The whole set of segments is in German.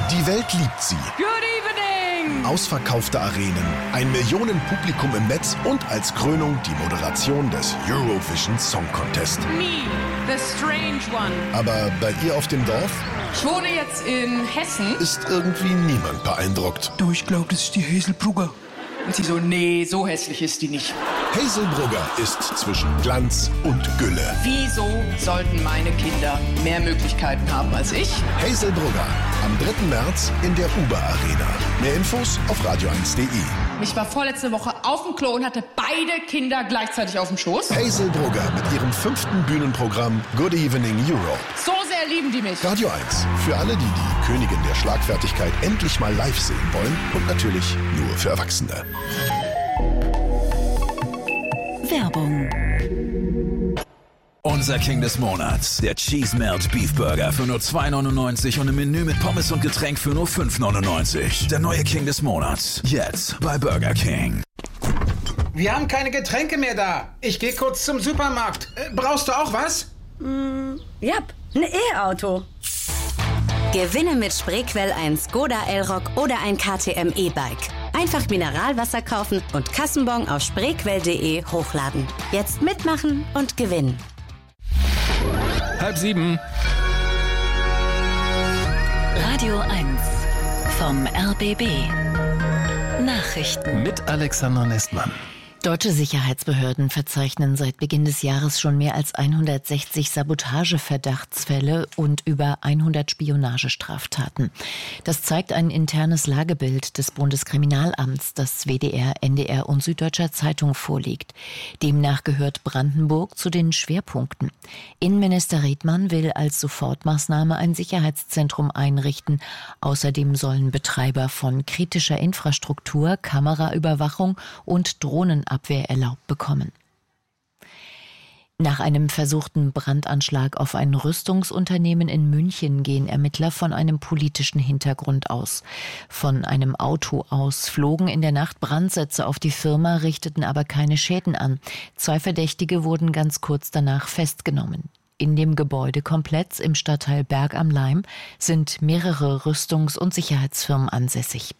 Die Welt liebt sie. Good evening! Ausverkaufte Arenen, ein Millionenpublikum im Netz und als Krönung die Moderation des Eurovision Song Contest. Me, the strange one. Aber bei ihr auf dem Dorf Ich wohne jetzt in Hessen. ist irgendwie niemand beeindruckt. Du, ich glaube, das ist die Hazelbrugger. Und sie so, nee, so hässlich ist die nicht. Hazel Brugger ist zwischen Glanz und Gülle. Wieso sollten meine Kinder mehr Möglichkeiten haben als ich? Hazel Brugger am 3. März in der Uber Arena. Mehr Infos auf radio1.de. Ich war vorletzte Woche auf dem Klo und hatte beide Kinder gleichzeitig auf dem Schoß. Hazel Brugger mit ihrem 5. Bühnenprogramm Good Evening Europe. So sehr lieben die mich. Radio 1. Für alle, die die Königin der Schlagfertigkeit endlich mal live sehen wollen. Und natürlich nur für Erwachsene. Werbung. Unser King des Monats, der Cheese Melt Beef Burger für nur $2,99 und im Menü mit Pommes und Getränk für nur $5,99. Der neue King des Monats, jetzt bei Burger King. Wir haben keine Getränke mehr da. Ich gehe kurz zum Supermarkt. Brauchst du auch was? Ja, ein E-Auto. Gewinne mit Spreequell ein Skoda Elroq oder ein KTM E-Bike. Einfach Mineralwasser kaufen und Kassenbon auf spreequell.de hochladen. Jetzt mitmachen und gewinnen. 6:30. Radio 1 vom RBB. Nachrichten. Mit Alexander Nestmann. Deutsche Sicherheitsbehörden verzeichnen seit Beginn des Jahres schon mehr als 160 Sabotageverdachtsfälle und über 100 Spionagestraftaten. Das zeigt ein internes Lagebild des Bundeskriminalamts, das WDR, NDR und Süddeutscher Zeitung vorliegt. Demnach gehört Brandenburg zu den Schwerpunkten. Innenminister Redmann will als Sofortmaßnahme ein Sicherheitszentrum einrichten. Außerdem sollen Betreiber von kritischer Infrastruktur, Kameraüberwachung und Drohnenabwehr erlaubt bekommen. Nach einem versuchten Brandanschlag auf ein Rüstungsunternehmen in München gehen Ermittler von einem politischen Hintergrund aus. Von einem Auto aus flogen in der Nacht Brandsätze auf die Firma, richteten aber keine Schäden an. 2 Verdächtige wurden ganz kurz danach festgenommen. In dem Gebäudekomplex im Stadtteil Berg am Laim sind mehrere Rüstungs- und Sicherheitsfirmen ansässig.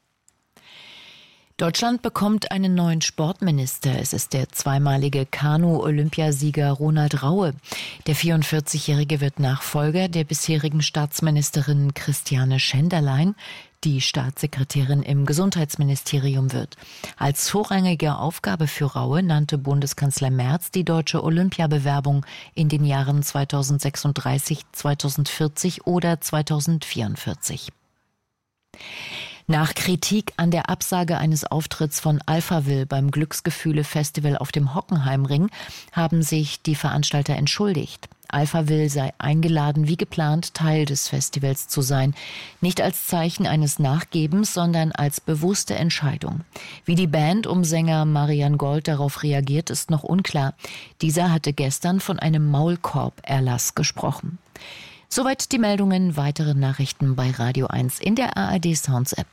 Deutschland bekommt einen neuen Sportminister. Es ist der zweimalige Kanu-Olympiasieger Ronald Raue. Der 44-Jährige wird Nachfolger der bisherigen Staatsministerin Christiane Schenderlein, die Staatssekretärin im Gesundheitsministerium wird. Als vorrangige Aufgabe für Raue nannte Bundeskanzler Merz die deutsche Olympiabewerbung in den Jahren 2036, 2040 oder 2044. Nach Kritik an der Absage eines Auftritts von Alphaville beim Glücksgefühle-Festival auf dem Hockenheimring haben sich die Veranstalter entschuldigt. Alphaville sei eingeladen, wie geplant, Teil des Festivals zu sein. Nicht als Zeichen eines Nachgebens, sondern als bewusste Entscheidung. Wie die Band um Sänger Marian Gold darauf reagiert, ist noch unklar. Dieser hatte gestern von einem Maulkorb-Erlass gesprochen. Soweit die Meldungen. Weitere Nachrichten bei Radio 1 in der ARD Sounds App.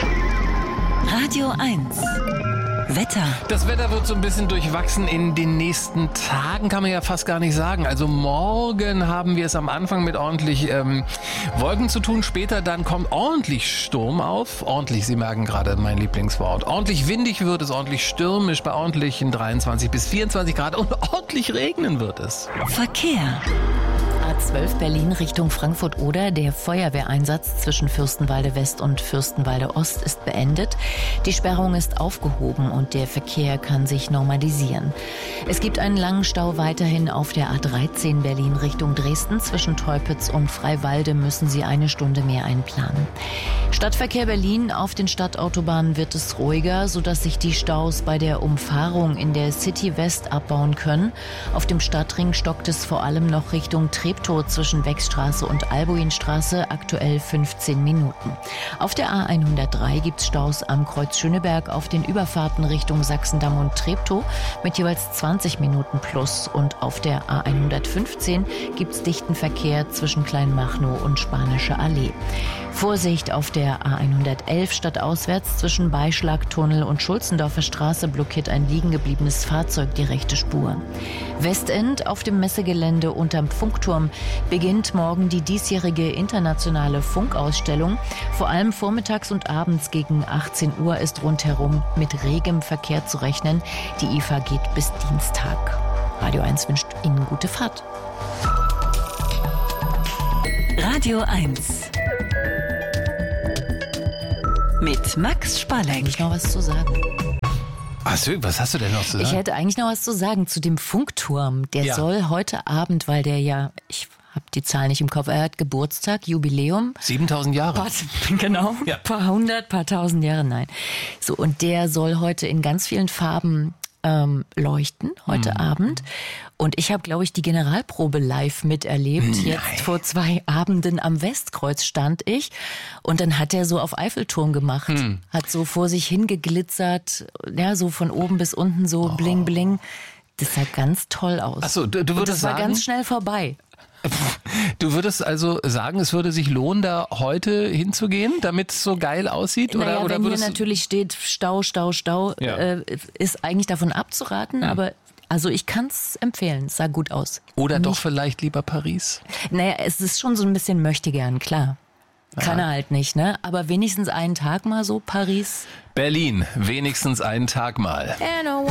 Radio 1. Wetter. Das Wetter wird so ein bisschen durchwachsen in den nächsten Tagen, kann man ja fast gar nicht sagen. Also morgen haben wir es am Anfang mit ordentlich Wolken zu tun. Später dann kommt ordentlich Sturm auf. Ordentlich, Sie merken gerade mein Lieblingswort. Ordentlich windig wird es, ordentlich stürmisch bei ordentlichen 23 bis 24 Grad und ordentlich regnen wird es. Verkehr. A12 Berlin Richtung Frankfurt-Oder. Der Feuerwehreinsatz zwischen Fürstenwalde West und Fürstenwalde Ost ist beendet. Die Sperrung ist aufgehoben und der Verkehr kann sich normalisieren. Es gibt einen langen Stau weiterhin auf der A13 Berlin Richtung Dresden. Zwischen Teupitz und Freiwalde müssen Sie 1 Stunde mehr einplanen. Stadtverkehr Berlin. Auf den Stadtautobahnen wird es ruhiger, sodass sich die Staus bei der Umfahrung in der City West abbauen können. Auf dem Stadtring stockt es vor allem noch Richtung Treptow zwischen Wechstraße und Albuinstraße, aktuell 15 Minuten. Auf der A103 gibt es Staus am Kreuz Schöneberg auf den Überfahrten Richtung Sachsendamm und Treptow mit jeweils 20 Minuten plus. Und auf der A115 gibt es dichten Verkehr zwischen Kleinmachnow und Spanische Allee. Vorsicht auf der A111 stadtauswärts zwischen Beischlagtunnel und Schulzendorfer Straße blockiert ein liegen gebliebenes Fahrzeug die rechte Spur. Westend auf dem Messegelände unterm Funkturm beginnt morgen die diesjährige internationale Funkausstellung. Vor allem vormittags und abends gegen 18 Uhr ist rundherum mit regem Verkehr zu rechnen. Die IFA geht bis Dienstag. Radio 1 wünscht Ihnen gute Fahrt. Radio 1 mit Max Spalleck. Eigentlich noch was zu sagen. Was hast du denn noch zu sagen? Ich hätte eigentlich noch was zu sagen zu dem Funkturm. Der soll heute Abend, weil der ja, ich habe die Zahl nicht im Kopf, er hat Geburtstag, Jubiläum. 7000 Jahre. Genau, ja. Paar hundert, paar tausend Jahre, nein. So, und der soll heute in ganz vielen Farben leuchten, heute Abend. Und ich habe, glaube ich, die Generalprobe live miterlebt. Jetzt vor 2 Abenden am Westkreuz stand ich. Und dann hat er so auf Eiffelturm gemacht. Hat so vor sich hingeglitzert, ja, so von oben bis unten so bling bling. Das sah ganz toll aus. Ach so, du würdest und das war ganz schnell vorbei. Du würdest also sagen, es würde sich lohnen, da heute hinzugehen, damit es so geil aussieht? Naja, oder wenn hier natürlich steht Stau, ist eigentlich davon abzuraten, aber also ich kann es empfehlen, es sah gut aus. Oder doch vielleicht lieber Paris? Naja, es ist schon so ein bisschen möchtegern, klar. Kann er halt nicht, ne? Aber wenigstens einen Tag mal so Paris. Berlin, wenigstens einen Tag mal.